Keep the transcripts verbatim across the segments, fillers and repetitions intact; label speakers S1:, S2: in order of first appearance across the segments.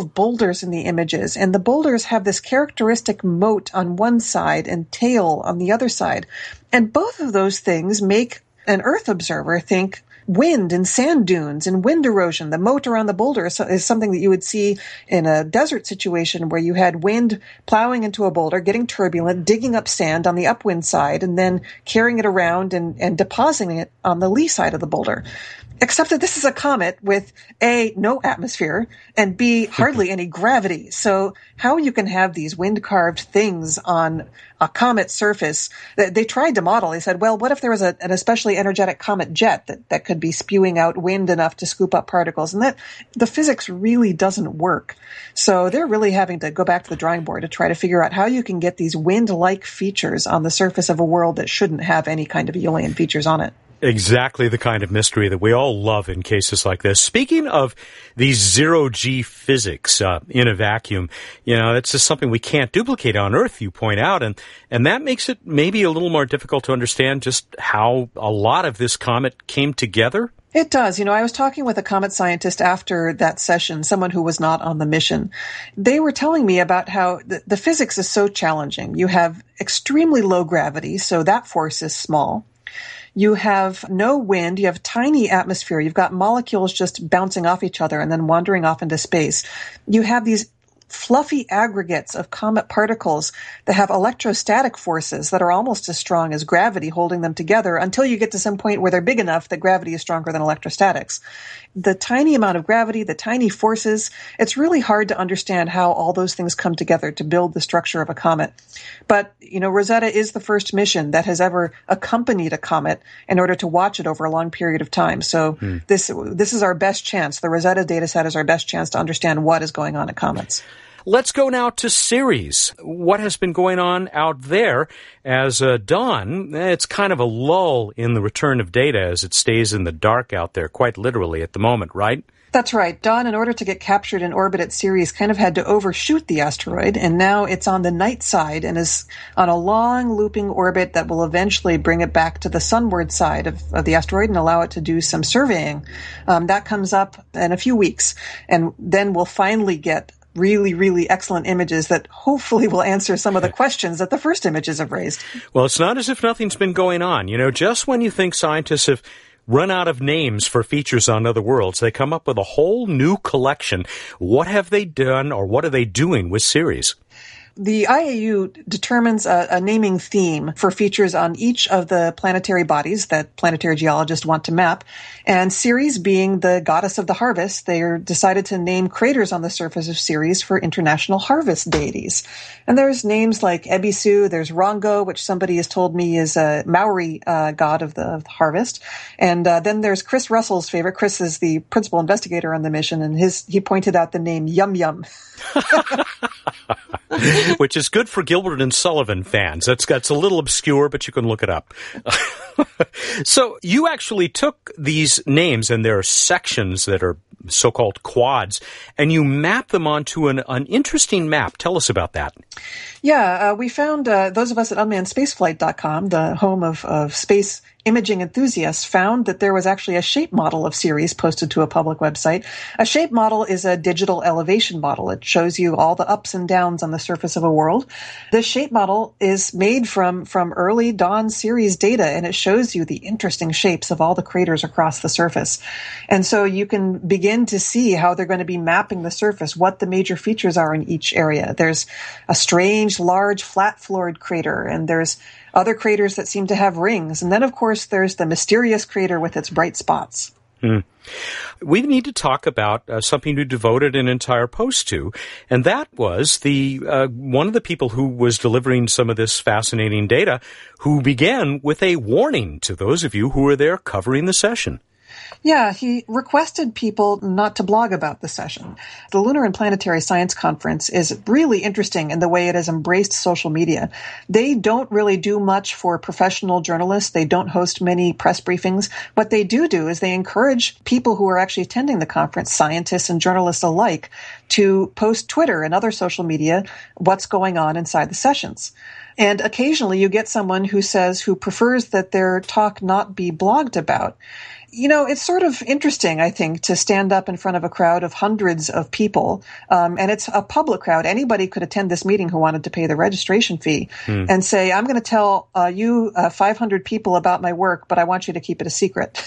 S1: boulders in the images, and the boulders have this characteristic moat on one side and tail on the other side. And both of those things make an Earth observer think wind and sand dunes and wind erosion. The moat around the boulder is, is something that you would see in a desert situation where you had wind plowing into a boulder, getting turbulent, digging up sand on the upwind side, and then carrying it around and, and depositing it on the lee side of the boulder. Except that this is a comet with A, no atmosphere, and B, hardly any gravity. So how you can have these wind-carved things on a comet surface, they tried to model. They said, well, what if there was a, an especially energetic comet jet that, that could be spewing out wind enough to scoop up particles? And that the physics really doesn't work. So they're really having to go back to the drawing board to try to figure out how you can get these wind-like features on the surface of a world that shouldn't have any kind of alien features on it.
S2: Exactly the kind of mystery that we all love in cases like this. Speaking of these zero-G physics uh, in a vacuum, you know, it's just something we can't duplicate on Earth, you point out, and, and that makes it maybe a little more difficult to understand just how a lot of this comet came together.
S1: It does. You know, I was talking with a comet scientist after that session, someone who was not on the mission. They were telling me about how the, the physics is so challenging. You have extremely low gravity, so that force is small. You have no wind, you have tiny atmosphere, you've got molecules just bouncing off each other and then wandering off into space. You have these fluffy aggregates of comet particles that have electrostatic forces that are almost as strong as gravity holding them together until you get to some point where they're big enough that gravity is stronger than electrostatics. The tiny amount of gravity, the tiny forces, it's really hard to understand how all those things come together to build the structure of a comet. But, you know, Rosetta is the first mission that has ever accompanied a comet in order to watch it over a long period of time. So hmm. this this is our best chance. The Rosetta data set is our best chance to understand what is going on at comets.
S2: Let's go now to Ceres. What has been going on out there as uh, dawn? It's kind of a lull in the return of data as it stays in the dark out there, quite literally at the moment, right?
S1: That's right. Dawn, in order to get captured in orbit at Ceres, kind of had to overshoot the asteroid, and now it's on the night side and is on a long looping orbit that will eventually bring it back to the sunward side of, of the asteroid and allow it to do some surveying. Um, that comes up in a few weeks, and then we'll finally get really, really excellent images that hopefully will answer some of the questions that the first images have raised.
S2: Well, it's not as if nothing's been going on. You know, just when you think scientists have run out of names for features on other worlds, they come up with a whole new collection. What have they done, or what are they doing with Ceres?
S1: The I A U determines a, a naming theme for features on each of the planetary bodies that planetary geologists want to map. And Ceres, being the goddess of the harvest, they are decided to name craters on the surface of Ceres for international harvest deities. And there's names like Ebisu, there's Rongo, which somebody has told me is a Maori uh, god of the, of the harvest. And uh, then there's Chris Russell's favorite. Chris is the principal investigator on the mission, and his he pointed out the name Yum Yum.
S2: Which is good for Gilbert and Sullivan fans. That's, that's a little obscure, but you can look it up. So you actually took these names, and there are sections that are so-called quads, and you map them onto an, an interesting map. Tell us about that.
S1: Yeah, uh, we found, uh, those of us at unmanned spaceflight dot com, the home of, of space imaging enthusiasts, found that there was actually a shape model of Ceres posted to a public website. A shape model is a digital elevation model. It shows you all the ups and downs on the surface of a world. This shape model is made from, from early dawn Ceres data, and it shows you the interesting shapes of all the craters across the surface. And so you can begin to see how they're going to be mapping the surface, what the major features are in each area. There's a strange, large, flat-floored crater, and there's other craters that seem to have rings. And then, of course, there's the mysterious crater with its bright spots.
S2: Hmm. We need to talk about uh, something you devoted an entire post to, and that was the uh, one of the people who was delivering some of this fascinating data, who began with a warning to those of you who were there covering the session.
S1: Yeah, he requested people not to blog about the session. The Lunar and Planetary Science Conference is really interesting in the way it has embraced social media. They don't really do much for professional journalists. They don't host many press briefings. What they do do is they encourage people who are actually attending the conference, scientists and journalists alike, to post Twitter and other social media what's going on inside the sessions. And occasionally you get someone who says, who prefers that their talk not be blogged about. You know, it's sort of interesting, I think, to stand up in front of a crowd of hundreds of people. Um, and it's a public crowd. Anybody could attend this meeting who wanted to pay the registration fee hmm. and say, I'm going to tell uh, you uh, five hundred people about my work, but I want you to keep it a secret.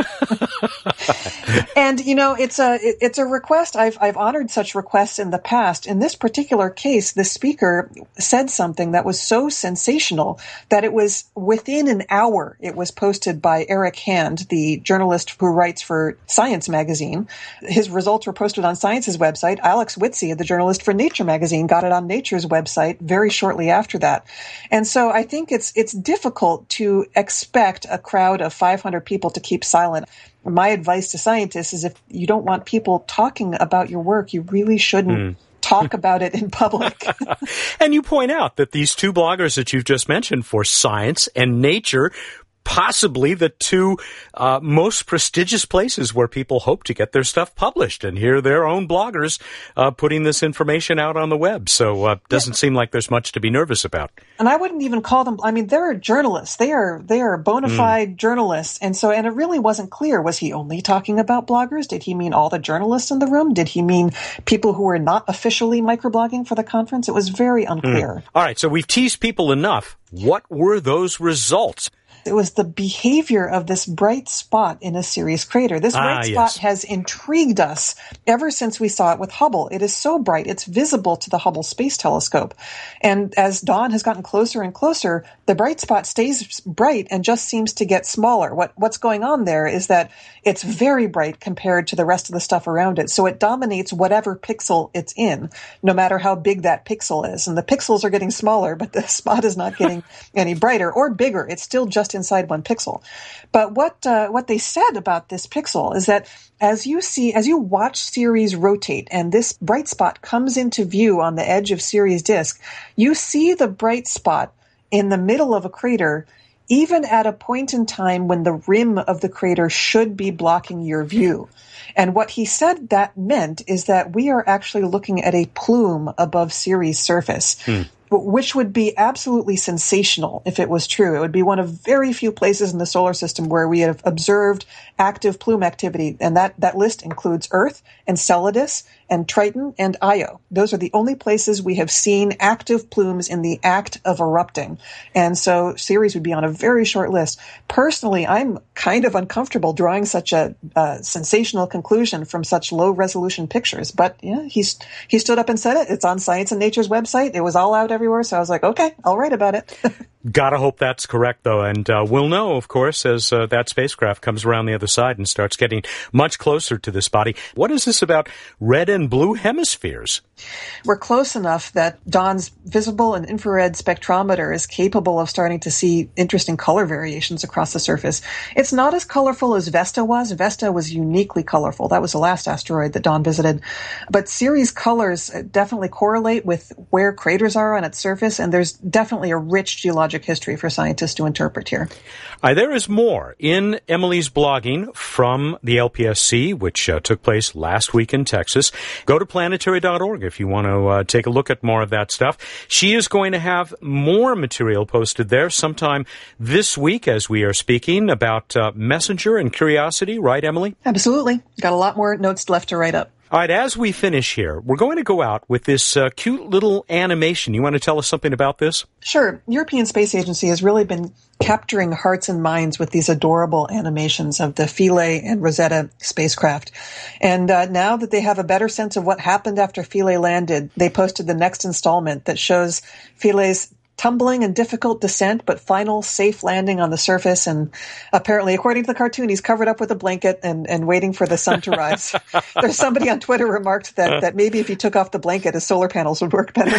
S1: And, you know, it's a it, it's a request. I've I've honored such requests in the past. In this particular case, the speaker said something that was so sensational that it was within an hour. It was posted by Eric Hand, the journalist who writes for Science magazine. His results were posted on Science's website. Alex Whitsey, the journalist for Nature magazine, got it on Nature's website very shortly after that. And so I think it's it's difficult to expect a crowd of five hundred people to keep silent. My advice to scientists is if you don't want people talking about your work, you really shouldn't mm. talk about it in public.
S2: And you point out that these two bloggers that you've just mentioned for Science and Nature, possibly the two uh, most prestigious places where people hope to get their stuff published. And here their own bloggers uh, putting this information out on the web. So uh, doesn't yeah. seem like there's much to be nervous about.
S1: And I wouldn't even call them, I mean, they're journalists. They are they are bona fide mm. journalists. And so, and it really wasn't clear. Was he only talking about bloggers? Did he mean all the journalists in the room? Did he mean people who were not officially microblogging for the conference? It was very unclear.
S2: Mm. All right, so we've teased people enough. What were those results?
S1: It was the behavior of this bright spot in a Ceres crater. This bright ah, spot
S2: yes.
S1: has intrigued us ever since we saw it with Hubble. It is so bright, it's visible to the Hubble Space Telescope. And as dawn has gotten closer and closer, the bright spot stays bright and just seems to get smaller. What What's going on there is that it's very bright compared to the rest of the stuff around it. So it dominates whatever pixel it's in, no matter how big that pixel is. And the pixels are getting smaller, but the spot is not getting any brighter or bigger. It's still just inside one pixel. But what uh, what they said about this pixel is that as you see, as you watch Ceres rotate and this bright spot comes into view on the edge of Ceres' disk, you see the bright spot in the middle of a crater, even at a point in time when the rim of the crater should be blocking your view. And what he said that meant is that we are actually looking at a plume above Ceres' surface. Hmm. Which would be absolutely sensational if it was true. It would be one of very few places in the solar system where we have observed active plume activity, and that, that list includes Earth, Enceladus, and Triton, and Io. Those are the only places we have seen active plumes in the act of erupting. And so Ceres would be on a very short list. Personally, I'm kind of uncomfortable drawing such a uh, sensational conclusion from such low-resolution pictures. But yeah, he's he stood up and said it. It's on Science and Nature's website. It was all out everywhere, so I was like, okay, I'll write about it.
S2: Gotta hope that's correct, though, and uh, we'll know, of course, as uh, that spacecraft comes around the other side and starts getting much closer to this body. What is this about red and blue hemispheres?
S1: We're close enough that Dawn's visible and infrared spectrometer is capable of starting to see interesting color variations across the surface. It's not as colorful as Vesta was. Vesta was uniquely colorful. That was the last asteroid that Dawn visited. But Ceres colors definitely correlate with where craters are on its surface, and there's definitely a rich geologic history for scientists to interpret here.
S2: Uh, there is more in Emily's blogging from the L P S C, which uh, took place last week in Texas. Go to planetary dot org if you want to uh, take a look at more of that stuff. She is going to have more material posted there sometime this week as we are speaking about uh, Messenger and Curiosity, right, Emily?
S1: Absolutely. Got a lot more notes left to write up.
S2: All right, as we finish here, we're going to go out with this uh, cute little animation. You want to tell us something about this?
S1: Sure. European Space Agency has really been capturing hearts and minds with these adorable animations of the Philae and Rosetta spacecraft. And uh, now that they have a better sense of what happened after Philae landed, they posted the next installment that shows Philae's tumbling and difficult descent, but final safe landing on the surface. And apparently, according to the cartoon, he's covered up with a blanket and, and waiting for the sun to rise. There's somebody on Twitter remarked that, that maybe if he took off the blanket, his solar panels would work better.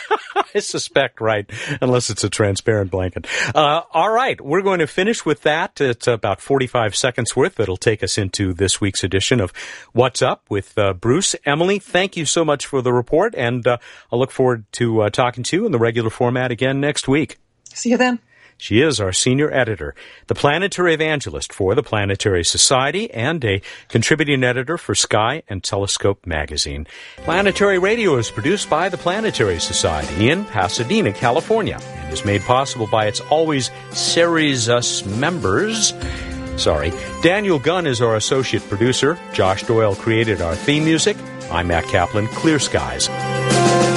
S2: I suspect, right, unless it's a transparent blanket. Uh, all right, we're going to finish with that. It's about forty-five seconds worth. That'll take us into this week's edition of What's Up with uh, Bruce. Emily, thank you so much for the report, and uh, I'll look forward to uh, talking to you in the regular format again next week.
S1: See you then.
S2: She is our senior editor, the planetary evangelist for the Planetary Society, and a contributing editor for Sky and Telescope magazine. Planetary Radio is produced by the Planetary Society in Pasadena, California, and is made possible by its always Ceres Us members. Sorry. Daniel Gunn is our associate producer. Josh Doyle created our theme music. I'm Matt Kaplan. Clear skies.